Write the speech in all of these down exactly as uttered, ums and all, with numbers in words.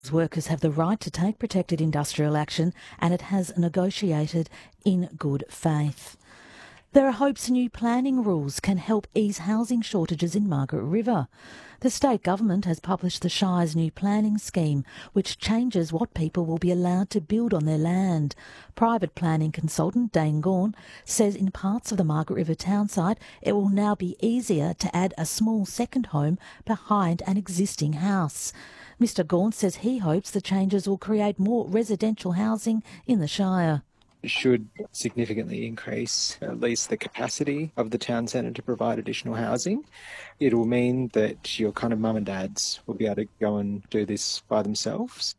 Workers have the right to take protected industrial action, and it has negotiated in good faith. There are hopes new planning rules can help ease housing shortages in Margaret River. The state government has published the Shire's new planning scheme, which changes what people will be allowed to build on their land. Private planning consultant Dane Gawn says in parts of the Margaret River town site it will now be easier to add a small second home behind an existing house. Mister Gawn says he hopes the changes will create more residential housing in the Shire. Should significantly increase at least the capacity of the town centre to provide additional housing. It will mean that your kind of mum and dads will be able to go and do this by themselves.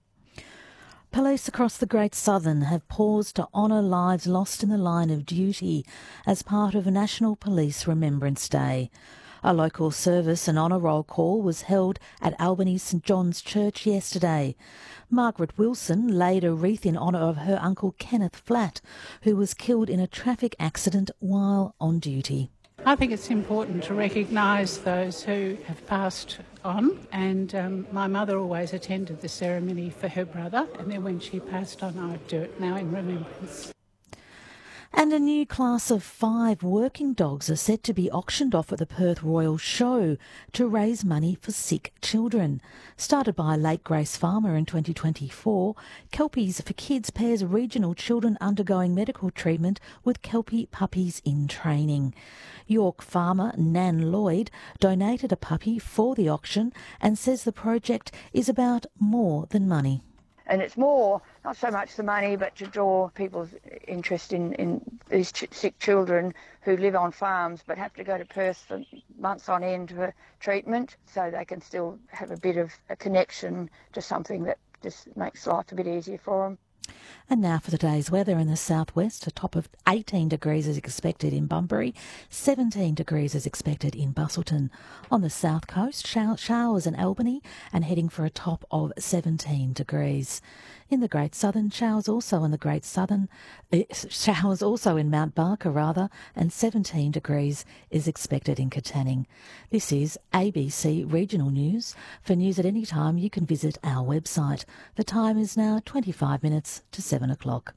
Police across the Great Southern have paused to honour lives lost in the line of duty as part of National Police Remembrance Day. A local service and honour roll call was held at Albany St John's Church yesterday. Margaret Wilson laid a wreath in honour of her uncle Kenneth Flatt, who was killed in a traffic accident while on duty. I think it's important to recognise those who have passed on, and um, my mother always attended the ceremony for her brother, and then when she passed on I would do it now in remembrance. And a new class of five working dogs are set to be auctioned off at the Perth Royal Show to raise money for sick children. Started by Lake Grace Farmer in twenty twenty-four, Kelpies for Kids pairs regional children undergoing medical treatment with Kelpie puppies in training. York farmer Nan Lloyd donated a puppy for the auction and says the project is about more than money. And it's more, not so much the money, but to draw people's interest in, in these ch- sick children who live on farms but have to go to Perth for months on end for treatment, so they can still have a bit of a connection to something that just makes life a bit easier for them. And now for the day's weather in the southwest. A top of eighteen degrees is expected in Bunbury, seventeen degrees is expected in Busselton. On the south coast, showers in Albany and heading for a top of seventeen degrees. In the Great Southern, showers also in the Great Southern, uh, showers also in Mount Barker rather, and seventeen degrees is expected in Katanning. This is A B C Regional News. For news at any time, you can visit our website. The time is now twenty-five minutes to seven o'clock.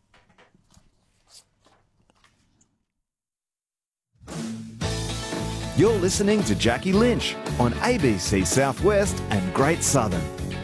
You're listening to Jackie Lynch on A B C Southwest and Great Southern.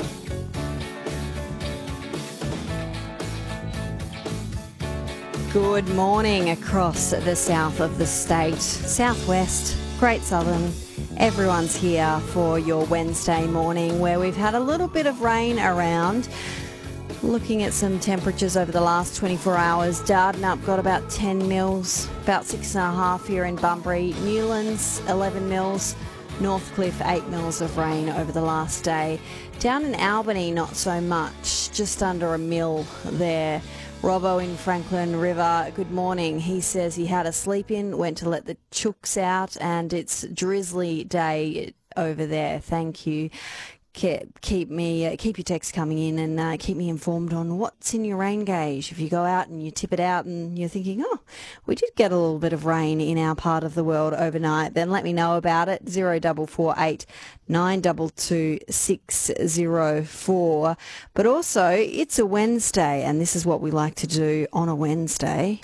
Good morning across the south of the state, southwest, Great Southern. Everyone's here for your Wednesday morning where we've had a little bit of rain around. Looking at some temperatures over the last twenty-four hours, Dardanup got about ten mils, about six and a half here in Bunbury, Newlands eleven mils, Northcliffe eight mils of rain over the last day. Down in Albany, not so much, just under a mil there. Robbo in Franklin River, good morning. He says he had a sleep in, went to let the chooks out, and it's drizzly day over there. Thank you. Keep, keep me, uh, keep your texts coming in and uh, keep me informed on what's in your rain gauge. If you go out and you tip it out and you're thinking, oh, we did get a little bit of rain in our part of the world overnight, then let me know about it. Zero double four eight nine double two six zero four. But also, it's a Wednesday, and this is what we like to do on a Wednesday.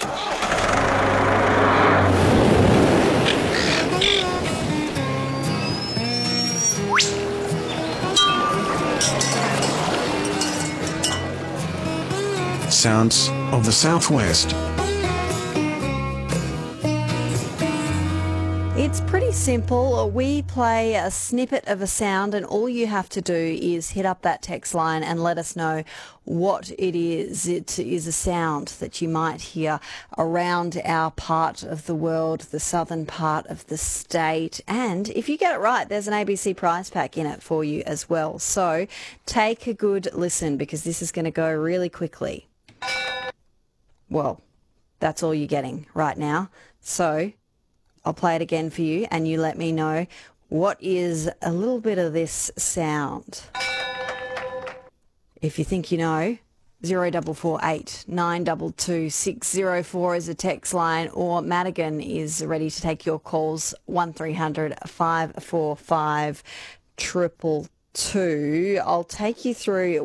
Sounds of the Southwest. It's pretty simple. We play a snippet of a sound and all you have to do is hit up that text line and let us know what it is. It is a sound that you might hear around our part of the world, the southern part of the state. And if you get it right, there's an A B C prize pack in it for you as well. So take a good listen because this is going to go really quickly. Well, that's all you're getting right now. So I'll play it again for you and you let me know what is a little bit of this sound. If you think you know, zero double four eight nine double two six zero four is a text line, or Madigan is ready to take your calls, one three hundred five four five triple two. I'll take you through